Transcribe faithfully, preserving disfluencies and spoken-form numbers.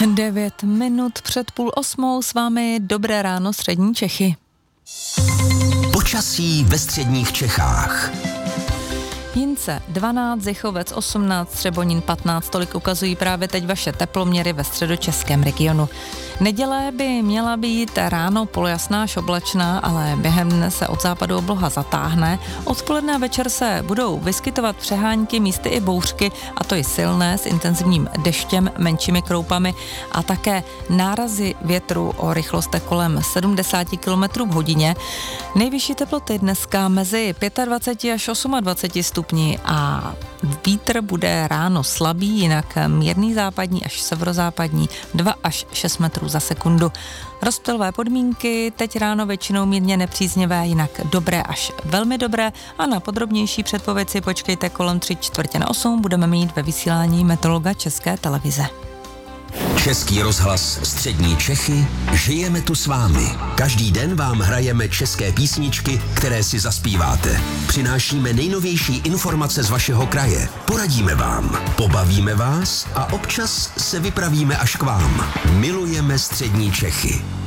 Devět minut před půl osmou s vámi dobré ráno střední Čechy. Počasí ve středních Čechách. Jince dvanáct, Zichovec osmnáct, Třebonín patnáct, tolik ukazují právě teď vaše teploměry ve středočeském regionu. Neděle by měla být ráno polojasná až oblačná, ale během dne se od západu obloha zatáhne. Odpoledne a večer se budou vyskytovat přehánky, místy i bouřky, a to i silné, s intenzivním deštěm, menšími kroupami a také nárazy větru o rychlostech kolem sedmdesát kilometrů v hodině. Nejvyšší teploty dneska mezi dvacet pět až dvacet osm stupni a vítr bude ráno slabý, jinak mírný západní až severozápadní dva až šest metrů za sekundu. Rozptylové podmínky, teď ráno většinou mírně nepříznivé, jinak dobré až velmi dobré, a na podrobnější předpověď si počkejte kolem tři čtvrtě na osm, budeme mít ve vysílání meteorologa České televize. Český rozhlas střední Čechy, žijeme tu s vámi. Každý den vám hrajeme české písničky, které si zaspíváte. Přinášíme nejnovější informace z vašeho kraje. Poradíme vám, pobavíme vás a občas se vypravíme až k vám. Milujeme střední Čechy.